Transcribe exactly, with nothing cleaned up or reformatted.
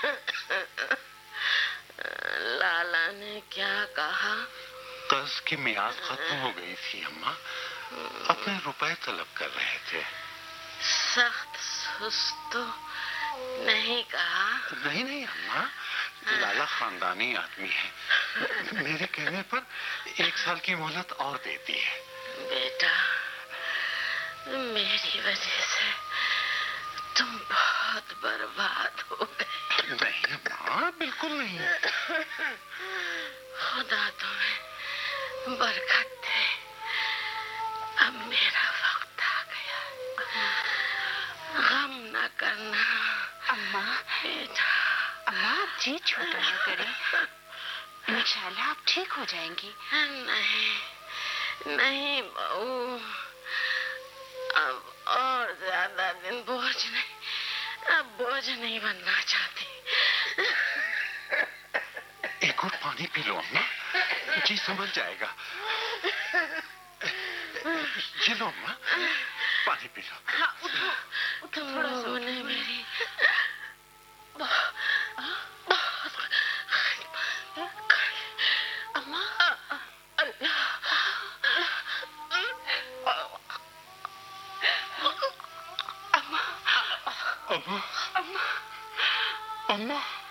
लाला ने क्या कहा? कर्ज की मियाद खत्म हो गई थी अम्मा, अपने रुपए तलब कर रहे थे। सख्त सुस्त तो नहीं कहा? नहीं नहीं अम्मा, लाला खानदानी आदमी है, मेरे कहने पर एक साल की मोहलत और देती है। बेटा, मेरी वजह से तुम बहुत बर्बाद हो गए। नहीं अम्मा, बिल्कुल नहीं। खुदा तुम्हें बरकत दे। अब मेरा वक्त आ गया, गम न करना। अम्मा, बेटा। अम्मा आप जी छोटा न करें, इंशाल्लाह आप ठीक हो जाएंगी। नहीं नहीं बहू, अब और ज्यादा दिन बोझ नहीं, अब बोझ नहीं बनना चाहती। एक और पानी पी लो अम्मा, जी समझ जाएगा। ये लो अम्मा, पानी पी लो। हाँ, उठो, उठो थोड़ा सा। उन्हें मेरी अम्मा, अम्मा, अम्मा, अम्मा, अम्मा।